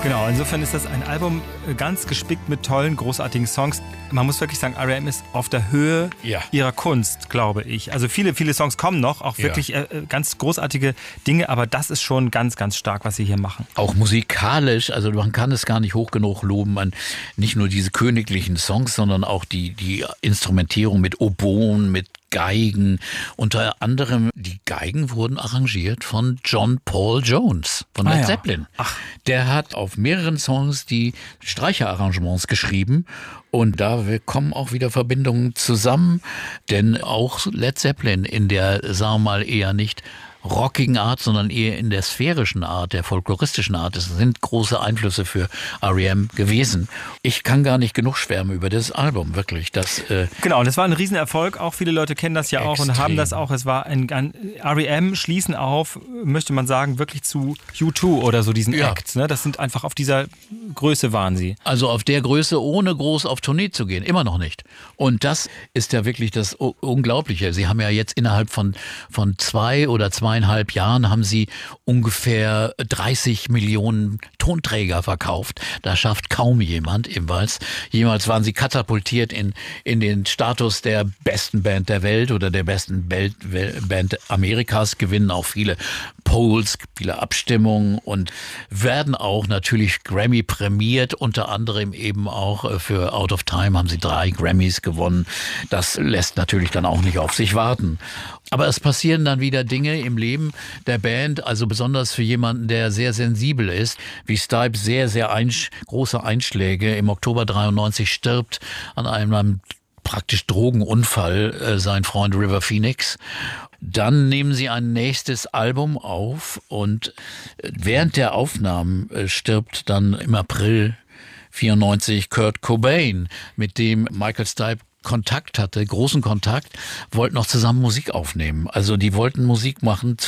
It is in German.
Genau, insofern ist das ein Album ganz gespickt mit tollen, großartigen Songs. Man muss wirklich sagen, R.E.M. ist auf der Höhe ihrer Kunst, glaube ich. Also viele, viele Songs kommen noch, auch wirklich ganz großartige Dinge, aber das ist schon ganz, ganz stark, was sie hier machen. Auch musikalisch, also man kann es gar nicht hoch genug loben, nicht nur diese königlichen Songs, sondern auch die Instrumentierung mit Oboen, mit Geigen. Unter anderem, die Geigen wurden arrangiert von John Paul Jones von Led Zeppelin. Der hat auf mehreren Songs die Streicherarrangements geschrieben und da kommen auch wieder Verbindungen zusammen, denn auch Led Zeppelin in der, sagen wir mal, eher nicht rockigen Art, sondern eher in der sphärischen Art, der folkloristischen Art. Es sind große Einflüsse für R.E.M. gewesen. Ich kann gar nicht genug schwärmen über das Album, wirklich. Genau, und es war ein Riesenerfolg. Auch viele Leute kennen das ja auch und haben das auch. Es war ein R.E.M. schließen auf, möchte man sagen, wirklich zu U2 oder so diesen Acts. Ne? Das sind einfach auf dieser Größe waren sie. Also auf der Größe, ohne groß auf Tournee zu gehen. Immer noch nicht. Und das ist ja wirklich das Unglaubliche. Sie haben ja jetzt innerhalb von 2 oder 2,5 Jahren haben sie ungefähr 30 Millionen Tonträger verkauft. Das schafft kaum jemand ebenfalls. Jemals waren sie katapultiert in den Status der besten Band der Welt oder der besten Band Amerikas, gewinnen auch viele Polls, viele Abstimmungen und werden auch natürlich Grammy prämiert, unter anderem eben auch für Out of Time haben sie 3 Grammys gewonnen. Das lässt natürlich dann auch nicht auf sich warten. Aber es passieren dann wieder Dinge im Leben der Band, also besonders für jemanden, der sehr sensibel ist, wie Stipe, sehr, sehr große Einschläge. Im Oktober 93 stirbt an einem praktisch Drogenunfall sein Freund River Phoenix. Dann nehmen sie ein nächstes Album auf und während der Aufnahmen stirbt dann im April 94 Kurt Cobain, mit dem Michael Stipe Kontakt hatte, großen Kontakt, wollten noch zusammen Musik aufnehmen. Also die wollten Musik machen